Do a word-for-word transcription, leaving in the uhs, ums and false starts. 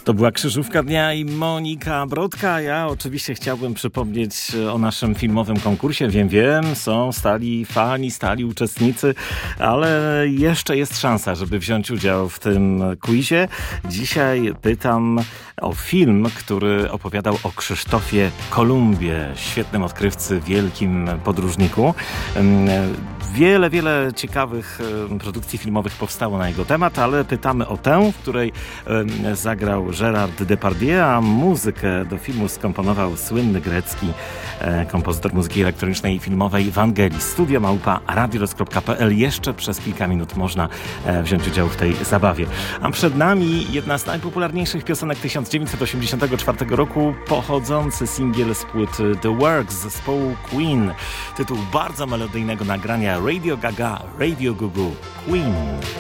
To była Krzyżówka Dnia i Monika Brodka. Ja oczywiście chciałbym przypomnieć o naszym filmowym konkursie. Wiem, wiem, są stali fani, stali uczestnicy, ale jeszcze jest szansa, żeby wziąć udział w tym quizie. Dzisiaj pytam o film, który opowiadał o Krzysztofie Kolumbie, świetnym odkrywcy, wielkim podróżniku. Wiele, wiele ciekawych produkcji filmowych powstało na jego temat, ale pytamy o tę, w której zagrał Gérard Depardieu, a muzykę do filmu skomponował słynny grecki kompozytor muzyki elektronicznej i filmowej Vangelis. Studio małpa radiorok kropka pe el. Jeszcze przez kilka minut można wziąć udział w tej zabawie. A przed nami jedna z najpopularniejszych piosenek tysiąc dziewięćset osiemdziesiątego czwartego roku, pochodzący singiel z płyty The Works zespołu Queen. Tytuł bardzo melodyjnego nagrania Radio Gaga, Radio Gugu, Queen.